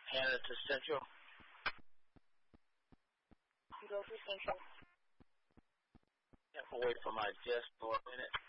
Hannah to Central. Go to Central. Step away from my desk for a minute.